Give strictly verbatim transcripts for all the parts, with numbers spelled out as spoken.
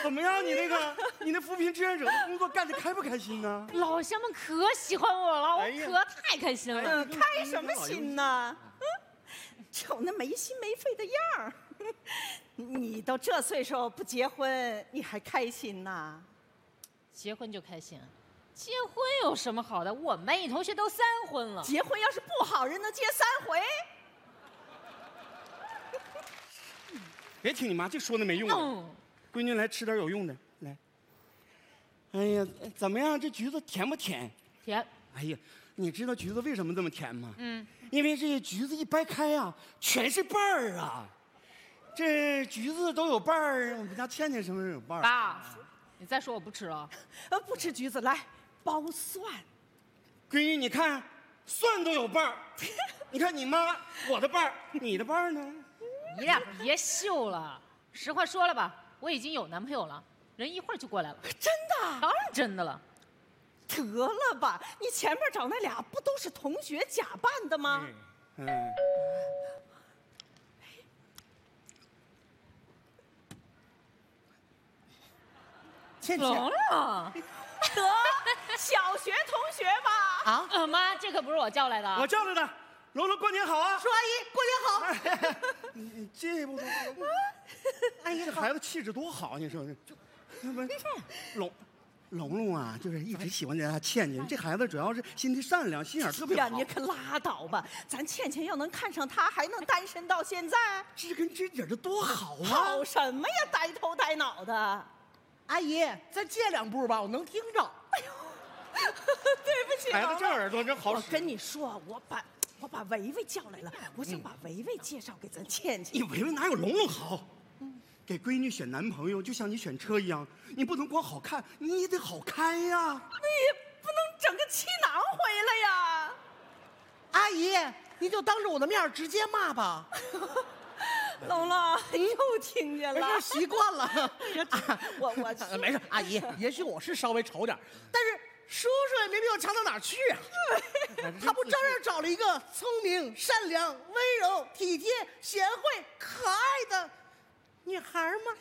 怎么样？你那个你那扶贫志愿者的工作干得开不开心呢？ 老乡们可喜欢我了，我可太开心了。 嗯，开什么心呢？嗯，瞅那没心没肺的样儿。你都这岁数不结婚，你还开心呐？ 结婚就开心，结婚有什么好的？我们班一同学都三婚了。 结婚要是不好，人能结三回？ 别听你妈这说的没用的。嗯，闺女来吃点有用的来。哎呀，怎么样？这橘子甜不甜？ 甜。 哎呀，你知道橘子为什么这么甜吗？ 嗯， 因为这橘子一掰开啊，全是瓣儿啊。这橘子都有瓣儿，我们家倩倩什么时候有瓣儿？ 爸，你再说我不吃了。 呃，不吃橘子，来剥蒜。 闺女，你看，蒜都有瓣儿。你看你妈，我的瓣儿，你的瓣儿呢？ 你俩别秀了，实话说了吧，我已经有男朋友了，人一会儿就过来了。 真的？ 当然真的了。 得了吧，你前面找那俩不都是同学假扮的吗？ 嗯。嗯倩倩， 聋了， 得小学同学吧？ 啊，呃，妈，这可不是我叫来的， 我叫来的。蓉蓉，过年好啊！ 叔阿姨，过年好。 你你这不说，哎呀，这孩子气质多好，你说这，那不龙龙龙啊，就是一直喜欢人家倩倩。这孩子主要是心地善良，心眼特别好。 呀，你可拉倒吧！咱倩倩要能看上他，还能单身到现在？ 知根知底的多好啊！ 好什么呀，呆头呆脑的。 阿姨，再借两步吧，我能听着。 哎呦，对不起， 孩子这耳朵真好使。 我跟你说，我把我把维维叫来了，我想把维维介绍给咱倩倩。 你维维哪有龙龙好？嗯，给闺女选男朋友就像你选车一样，你不能光好看，你也得好开呀。 那也不能整个气囊回来呀。 阿姨，你就当着我的面直接骂吧。 龙龙又听见了， 没事，习惯了。 我我没事，阿姨，也许我是稍微丑点，但是叔叔也没比我强到哪儿去啊。他不照样找了一个聪明、善良、温柔、体贴、贤惠、可爱的女孩吗？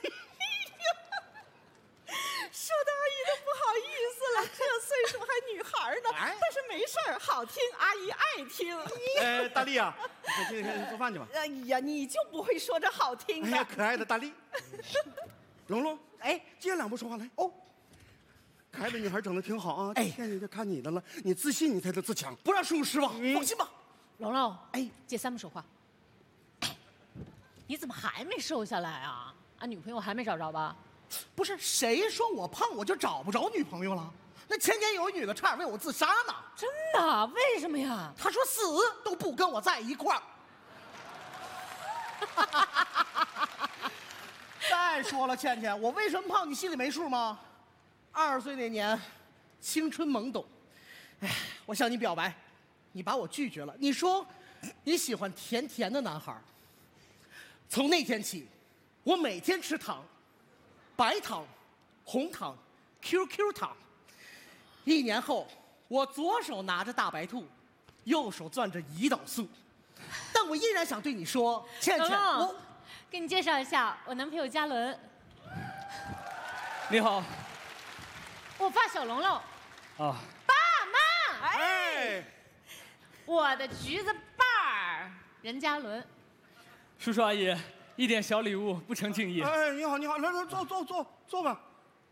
说到阿姨都不好意思了，这岁数还女孩呢。 哎、 但是没事儿，好听，阿姨爱听。 哎，大力啊，快去做饭去吧。 哎呀，你就不会说这好听的？ 哎呀，可爱的大力。蓉蓉，哎，接两步说话来。哦，可爱的女孩整的挺好啊。哎，倩倩就看你的了，你自信，你才能自强， 不让叔叔失望。嗯、放心吧。 蓉蓉，哎，借三步说话。你怎么还没瘦下来啊？俺女朋友还没找着吧？ 不是，谁说我胖我就找不着女朋友了？那前年有一女的差点为我自杀呢。 真的？为什么呀？ 她说死都不跟我在一块儿。再说了，倩倩，我为什么胖你心里没数吗？二十岁那年，青春懵懂，哎，我向你表白，你把我拒绝了。你说你喜欢甜甜的男孩。从那天起，我每天吃糖。白糖、红糖、Q Q 糖。一年后，我左手拿着大白兔，右手攥着胰岛素，但我依然想对你说，倩倩，我给你介绍一下，我男朋友嘉伦。 你好。 我发小龙龙。 啊。 爸妈， 哎， 我的橘子瓣儿，任嘉伦。 叔叔阿姨。一点小礼物不成敬意。 哎，你好，你好，来来，坐坐坐坐吧。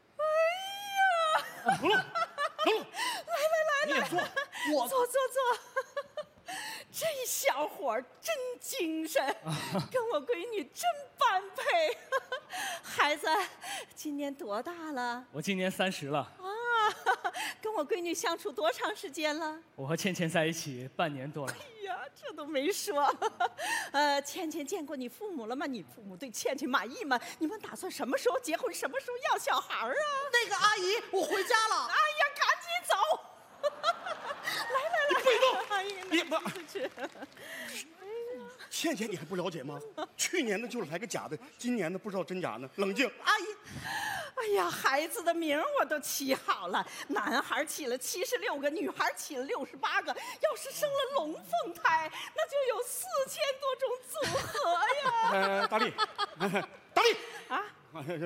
哎呀， 龙龙，龙龙， 来来来， 你也坐， 我坐坐坐。这小伙真精神，跟我闺女真般配。孩子，今年多大了？ 我今年三十了。 啊，跟我闺女相处多长时间了？ 我和倩倩在一起半年多了。 哎呀，这都没说。呃，倩倩见过你父母了吗？你父母对倩倩满意吗？你们打算什么时候结婚？什么时候要小孩啊？ 那个阿姨，我回家了。 哎呀，赶紧走！来来来， 你不许动！ 阿姨， 你不出去。 倩倩，你还不了解吗？去年的就是来个假的，今年的不知道真假呢。冷静， 阿姨。哎呀，孩子的名我都起好了，男孩起了七十六个，女孩起了六十八个。要是生了龙凤胎，那就有四千多种组合呀！ 呃，大力，大力啊！